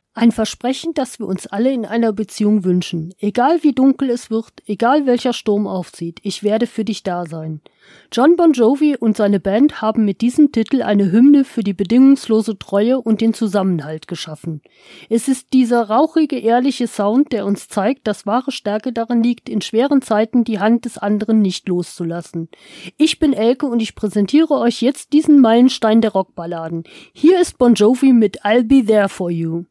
Ein Versprechen, das wir uns alle in einer Beziehung wünschen. Egal wie dunkel es wird, egal welcher Sturm aufzieht, ich werde für dich da sein. Jon Bon Jovi und seine Band haben mit diesem Titel eine Hymne für die bedingungslose Treue und den Zusammenhalt geschaffen. Es ist dieser rauchige, ehrliche Sound, der uns zeigt, dass wahre Stärke darin liegt, in schweren Zeiten die Hand des anderen nicht loszulassen. Ich bin Elke und ich präsentiere euch jetzt diesen Meilenstein der Rockballaden. Hier ist Bon Jovi mit I'll Be There For You.